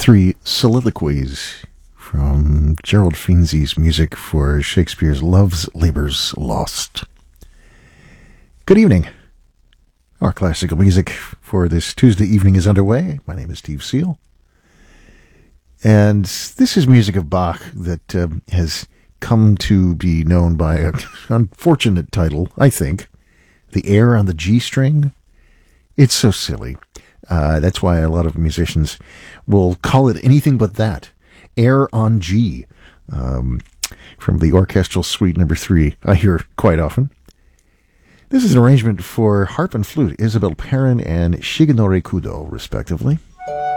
3 soliloquies from Gerald Finzi's music for Shakespeare's Love's Labour's Lost. Good evening. Our classical music for this Tuesday evening is underway. My name is Steve Seal. And this is music of Bach that has come to be known by an unfortunate title, I think. The Air on the G string. It's so silly. That's why a lot of musicians will call it anything but that. Air on G. From the Orchestral Suite No. 3, I hear quite often. This is an arrangement for harp and flute, Isabelle Perrin and Shigenori Kudo, respectively.